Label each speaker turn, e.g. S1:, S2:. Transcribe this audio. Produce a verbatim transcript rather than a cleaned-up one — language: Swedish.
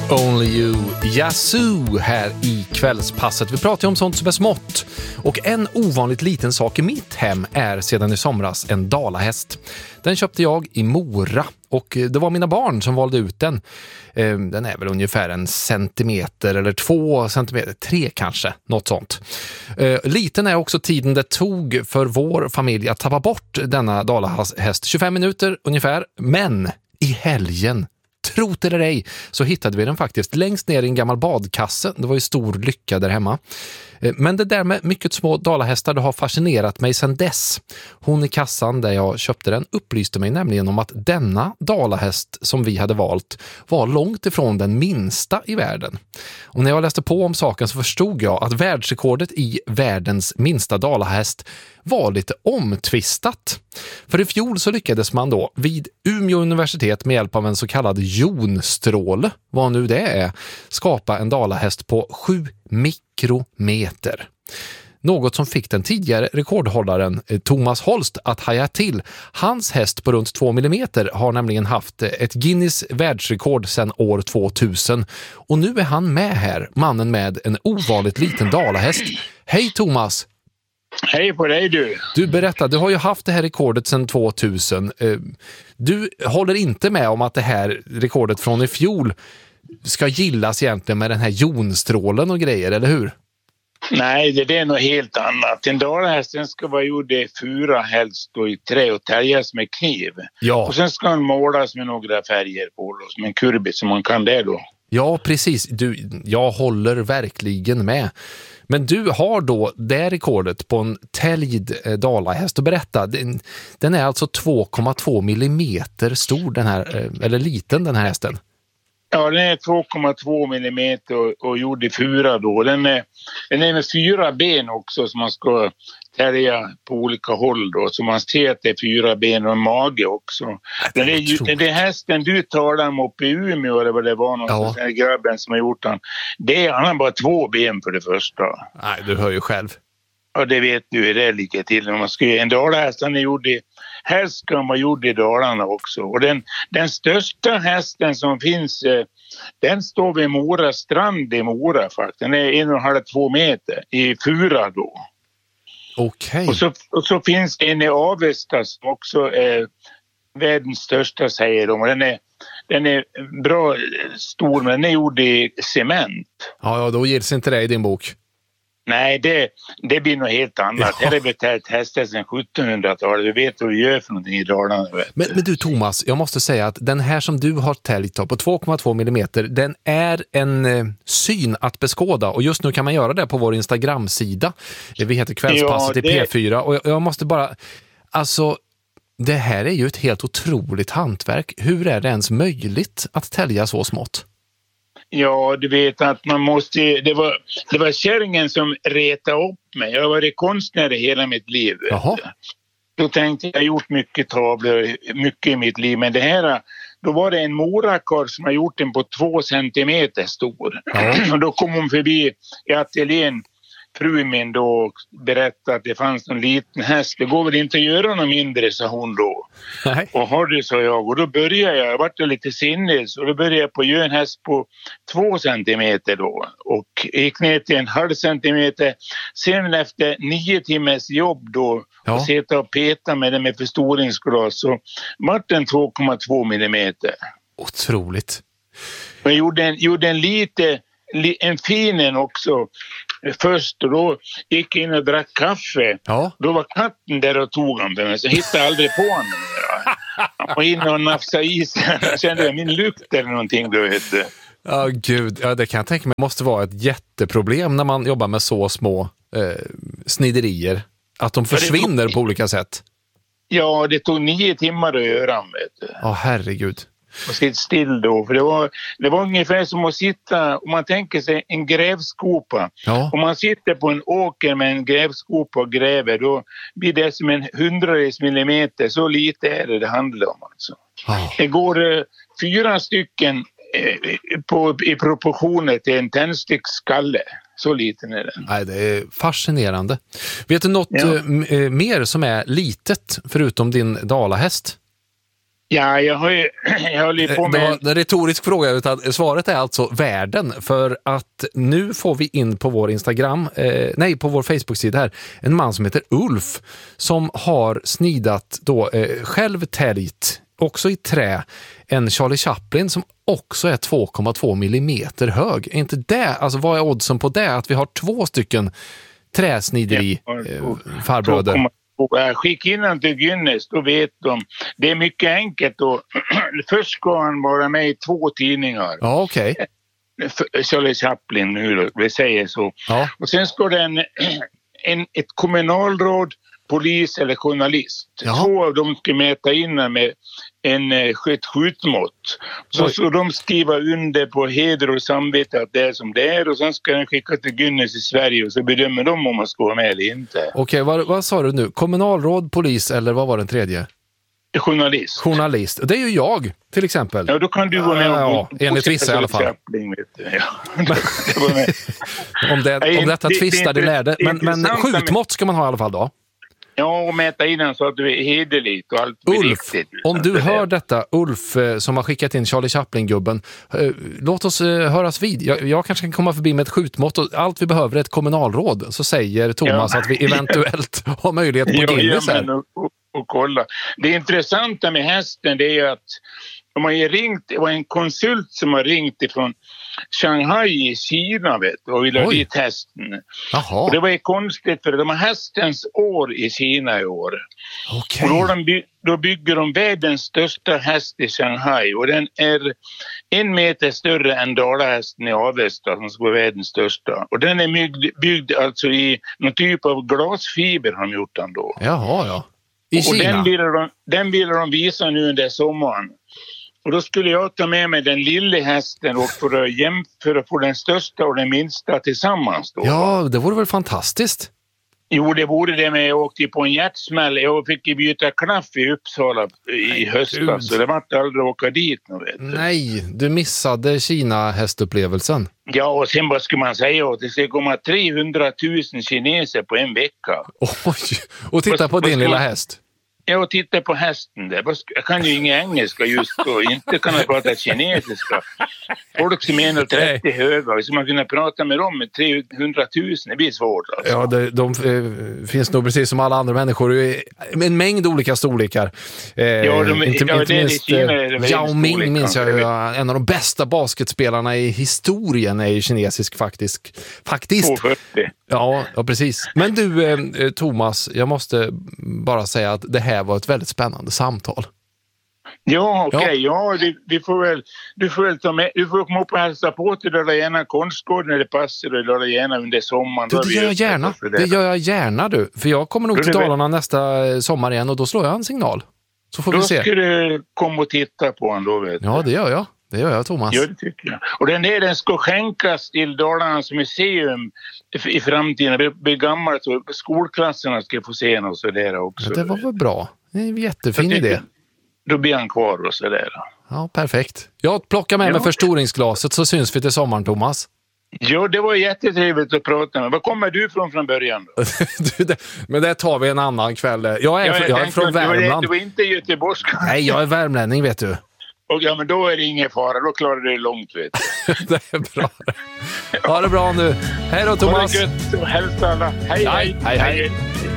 S1: Only You, Yazoo här i kvällspasset. Vi pratar ju om sånt som är smått. Och en ovanligt liten sak i mitt hem är sedan i somras en dalahäst. Den köpte jag i Mora och det var mina barn som valde ut den. Den är väl ungefär en centimeter eller två centimeter, tre kanske, något sånt. Liten är också tiden det tog för vår familj att tappa bort denna dalahäst. tjugofem minuter ungefär, men i helgen, trot eller ej, så hittade vi den faktiskt längst ner i en gammal badkasse. Det var ju stor lycka där hemma. Men det där med mycket små dalahästar, det har fascinerat mig sedan dess. Hon i kassan där jag köpte den upplyste mig nämligen om att denna dalahäst som vi hade valt var långt ifrån den minsta i världen. Och när jag läste på om saken så förstod jag att världsrekordet i världens minsta dalahäst var lite omtvistat. För i fjol så lyckades man då vid Umeå universitet med hjälp av en så kallad jonstråle, vad nu det är, skapa en dalahäst på sju mikrometer. Något som fick den tidigare rekordhållaren Thomas Holst att haja till. Hans häst på runt två millimeter har nämligen haft ett Guinness världsrekord sedan år tvåtusen. Och nu är han med här, mannen med en ovanligt liten dalahäst. Hej Thomas!
S2: Hej på dig du!
S1: Du berättar, du har ju haft det här rekordet sedan tvåtusen. Du håller inte med om att det här rekordet från i fjol ska gillas egentligen med den här jonstrålen och grejer, eller hur?
S2: Nej, det, det är något helt annat. En dalahästen ska vara gjord i fura, helst då i trä och täljas med kniv.
S1: Ja.
S2: Och sen ska den målas med några färger på då, som en kurbit som man kan det då.
S1: Ja, precis. Du, jag håller verkligen med. Men du har då det rekordet på en täljd dalahäst. Och berätta, den, den är alltså två komma två millimeter stor, den här, eller liten den här hästen.
S2: Ja, den är två komma två millimeter och, och gjord i fura då. Den är, den är med fyra ben också som man ska tälja på olika håll då. Så man ser att det är fyra ben och en mage också. Det är, ju, det, det hästen du talar om uppe i Umeå eller vad det var någonstans, ja. Den grabben som har gjort den. Det är, han har bara två ben för det första.
S1: Nej, du hör ju själv.
S2: Ja, det vet du, det är lika till. När man ska, en dalahäst, den är gjord i, helst ska man vara gjord i Dalarna också. Och den, den största hästen som finns, eh, den står vid Mora strand i Mora faktiskt. Den är en och en halv, två meter i fura då.
S1: Okej. Okay.
S2: Och, så, och så finns en i Avesta som också är världens största, säger de. Och den är, den är bra stor, men den är gjord i cement.
S1: Ja, ja, då gills inte det i din bok.
S2: Nej, det, det blir något helt annat. Ja. Här är betalt hästar sedan sjuttonhundratalet. Du vet vad vi gör för någonting i Dalarna.
S1: Men, men du Thomas, jag måste säga att den här som du har täljt på två komma två millimeter, den är en eh, syn att beskåda. Och just nu kan man göra det på vår Instagram-sida. Vi heter Kvällspasset ja, det... i P fyra. Och jag, jag måste bara... Alltså, det här är ju ett helt otroligt hantverk. Hur är det ens möjligt att tälja så smått?
S2: Ja, du vet att man måste... Det var, det var kärringen som retade upp mig. Jag har varit konstnär i hela mitt liv.
S1: Jaha.
S2: Då tänkte jag, jag har gjort mycket tavlor, mycket i mitt liv. Men det här, då var det en morakar som har gjort den på två centimeter stor. Ja. Och då kom hon förbi i ateljén, frun min då, och berättade att det fanns en liten häst. Det går väl inte att göra något mindre, sa hon då. Nej. Och har det, sa jag. Och då började jag, jag vart lite sinnes. Och då började jag på att göra en häst på två centimeter då. Och gick ner till en halv centimeter. Sen efter nio timmars jobb då, ja. Och sitta och peta med den med förstoringsglas, så vart den två komma två millimeter.
S1: Otroligt.
S2: Jag gjorde en, gjorde en lite... en fin också först, och då gick jag in och drack kaffe. Ja. Då var katten där och tog han för mig, så jag hittade aldrig på honom. Han var inne och nafsade i sig. Jag kände min lukt eller någonting, du vet.
S1: Ja, gud. Ja, det kan jag tänka mig måste vara ett jätteproblem när man jobbar med så små eh, sniderier. Att de försvinner tog... på olika sätt.
S2: Ja, det tog nio timmar att göra, vet du.
S1: Ja, herregud.
S2: Och sitta still då, för det var, det var ungefär som att sitta, om man tänker sig en grävskopa. Ja. Om man sitter på en åker med en grävskopa och gräver, då blir det som en hundradels millimeter, så lite är det det handlar om alltså. Ja. Det går eh, fyra stycken eh, på, i proportioner till en tändsticksskalle. Så liten är den.
S1: Nej, det är fascinerande. Vet du något ja. eh, mer som är litet förutom din dalahäst?
S2: Ja, jag har ju jag håller på med...
S1: Det var en retorisk fråga, utan svaret är alltså världen, för att nu får vi in på vår Instagram, eh, nej på vår Facebook-sida här, en man som heter Ulf som har snidat då eh, själv täljt, också i trä, en Charlie Chaplin som också är två komma två millimeter hög. Är inte det, alltså vad är oddsen på det, att vi har två stycken träsnideri eh, farbröder?
S2: Skicka in han till Guinness, då vet de. Det är mycket enkelt då. Först ska han vara med i två tidningar.
S1: Ja, okej.
S2: Okay. Charlie Chaplin nu då, vi säger så. Ja. Och sen ska det en, en, ett kommunalråd, polis eller journalist. Ja. Två av dem ska mäta in med en ett skjutmått. Så ska de skriva under på heder och samvete att det är som det är, och sen ska den skicka till Guinness i Sverige och så bedömer de om man ska vara med eller inte.
S1: Okej, okay, vad, vad sa du nu? Kommunalråd, polis eller vad var den tredje?
S2: Journalist.
S1: Journalist. Det är ju jag, till exempel.
S2: Ja, då kan du vara med.
S1: Ja, ja, enligt vissa i alla fall.
S2: Chaplin, vet du. Ja.
S1: om, det, om detta tvistar det, det lärde. Men, men skjutmått ska man ha i alla fall då?
S2: Ja, och mäta in den så att du är hederligt och allt
S1: Ulf,
S2: riktigt.
S1: Om du hör detta, Ulf som har skickat in Charlie Chaplin-gubben, låt oss höras vid. Jag, jag kanske kan komma förbi med ett skjutmått och allt vi behöver är ett kommunalråd. Så säger Thomas ja. att vi eventuellt har möjlighet på Guinness här.
S2: Ja, och, och kolla. Det intressanta med hästen, det är ju att de har ju ringt, det var en konsult som har ringt ifrån Shanghai i Kina, vet du, och ville ha dit hästen.
S1: Jaha.
S2: Och det var ju konstigt, för de har hästens år i Kina i år.
S1: Okay.
S2: Och då, de, då bygger de världens största häst i Shanghai, och den är en meter större än Dalahästen i Avesta som ska vara världens största. Och den är byggd, byggd alltså i någon typ av glasfiber har de gjort den då.
S1: Jaha, ja. I
S2: och
S1: Kina?
S2: Den ville de, den ville de visa nu under sommaren. Och då skulle jag ta med mig den lilla hästen och för att jämföra på den största och den minsta tillsammans då.
S1: Ja, det vore väl fantastiskt.
S2: Jo, det vore det, med jag åkte på en hjärtsmäll. Jag fick ju byta klaff i Uppsala i höstas, så det var inte aldrig att åka dit. Vet du.
S1: Nej, du missade Kina-hästupplevelsen.
S2: Ja, och sen vad ska man säga? Det ska komma trehundratusen kineser på en vecka.
S1: Oj, och titta på din lilla häst.
S2: Ja, och titta på hästen där. Jag kan ju inga engelska just då. Inte kan jag prata kinesiska. Folk som är en komma trettio höga. Så man kunna prata med dem med trehundratusen. Det blir svårt alltså.
S1: Ja, de, de eh, finns nog precis som alla andra människor i en mängd olika storlekar. Eh,
S2: ja, de,
S1: inte,
S2: ja,
S1: inte
S2: det
S1: minst
S2: Kina är det
S1: Yao Ming minns jag.
S2: jag
S1: en av de bästa basketspelarna i historien är ju kinesisk faktiskt. Faktiskt.
S2: tvåhundrafyrtio.
S1: Ja, ja, precis. Men du, eh, Thomas, jag måste bara säga att det här var ett väldigt spännande samtal.
S2: Ja, okej. Okay. Ja, ja vi, vi får väl, du får väl ta med, du får komma upp och hälsa på till Dala Järna konstgård när det passar, och Dala Järna under sommaren.
S1: Du, det gör jag gärna. Det gör jag gärna, du. För jag kommer nog till Dalarna nästa sommar igen, och då slår jag en signal. Så får
S2: då
S1: vi se.
S2: Då ska du komma och titta på honom då, vet du.
S1: Ja, det gör jag. Det gör jag, Thomas.
S2: Ja, det tycker jag. Och den där, den ska skänkas till Dalarnas museum i framtiden. Det blir gammalt, så skolklasserna ska få se den och så där också.
S1: Ja, det var väl bra. Det är en jättefin idé.
S2: Då blir han kvar och så där.
S1: Ja, perfekt. Jag plockar med ja. mig förstoringsglaset, så syns vi till sommaren, Thomas.
S2: Ja, det var jättetrevligt att prata med. Var kommer du från från början då?
S1: du, det, men det tar vi en annan kväll. Jag är, ja, jag jag är från Värmland.
S2: Du var inte göteborgska.
S1: Nej, jag är värmlänning, vet du.
S2: Och ja, men då är det ingen fara. Då klarar du det långt, vet du.
S1: Det är bra. Ha det bra nu. Hej då, Thomas.
S2: Ha det gött och hälsa alla. Hej, hej.
S1: Hej, hej. hej.